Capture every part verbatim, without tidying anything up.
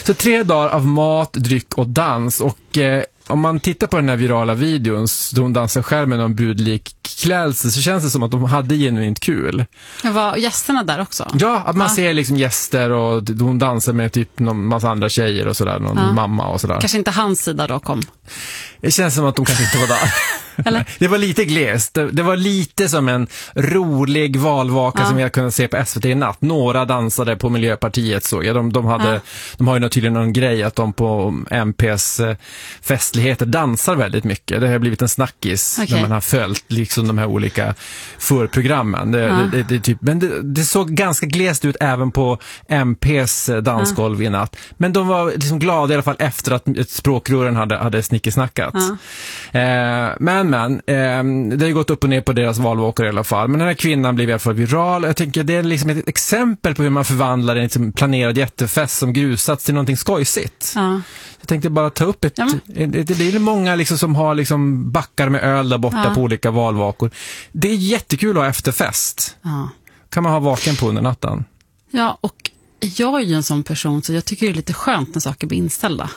Så tre dagar av mat, dryck och dans. Och eh, om man tittar på den här virala videon då hon dansar själv med någon brudlik klädsel så känns det som att de hade genuint kul. Var gästerna där också? Ja, att man ja. ser liksom gäster och hon dansar med typ någon massa andra tjejer och sådär, någon ja. mamma och sådär. Kanske inte hans sida då kom. Det känns som att de kanske inte var där. Eller? Det var lite glest. Det, det var lite som en rolig valvaka ja. som jag kunde se på S V T i natt. Några dansade på Miljöpartiet såg jag. De, de, hade, ja. de har ju tydligen någon grej att de på M P:s festligheter dansar väldigt mycket. Det har blivit en snackis okay. när man har följt liksom de här olika förprogrammen. Det, ja. det, det, det, typ, men det, det såg ganska glest ut även på M P:s dansgolv ja. i natt. Men de var liksom glada i alla fall efter att språkrören hade, hade snickesnackat. Ja. Eh, men men, eh, det har gått upp och ner på deras valvakor i alla fall. Men den här kvinnan blev i alla fall viral. Jag tänker det är liksom ett exempel på hur man förvandlar en liksom planerad jättefest som grusats till någonting skojsigt. Ja. Jag tänkte bara ta upp ett... Ja, men... Det blir många liksom som har liksom backar med öl där borta ja. på olika valvakor. Det är jättekul att ha efterfest. Ja. Kan man ha vaken på under natten. Ja, och jag är ju en sån person så jag tycker det är lite skönt när saker blir inställda.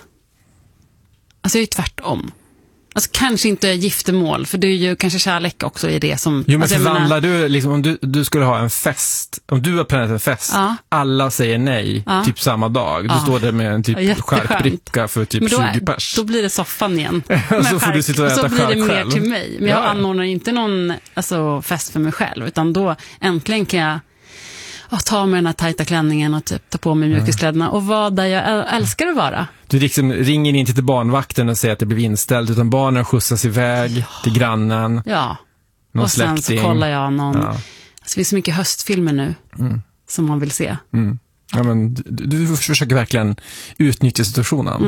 Alltså jag är ju tvärtom. Alltså kanske inte giftermål, för det är ju kanske kärlek också i det som... Jo, men alltså, förvandlar menar... du, liksom, om du, du skulle ha en fest, om du har planerat en fest, ja. alla säger nej, ja. typ samma dag. Du ja. står där med en typ ja, skärpbricka för typ men då är, tjugo pers. Då blir det soffan igen. Så får du sitta och äta skärk. Så blir det mer själv. till mig. Men jag ja. anordnar inte någon alltså, fest för mig själv, utan då äntligen kan jag och ta med den här tajta klänningen och typ ta på mig mjukiskläderna och vara där jag älskar att vara. Du liksom ringer inte till barnvakten och säger att det blir inställt, utan barnen skjutsas iväg ja. till grannen. Ja, någon och sen släkting. så kollar jag någon... Ja. Alltså, det finns så mycket höstfilmer nu mm. som man vill se. Mm. Ja, men du, du försöker verkligen utnyttja situationen. Mm.